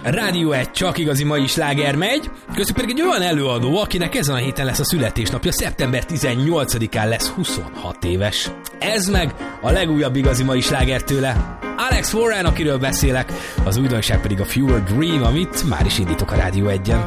Rádió 1 csak igazi mai sláger megy. Köztük pedig egy olyan előadó, akinek ezen a héten lesz a születésnapja, szeptember 18-án lesz 26 éves. Ez meg a legújabb igazi mai sláger tőle. Alex Warren, akiről beszélek, az újdonság pedig a Fever Dream, amit már is indítok a Rádió 1-en.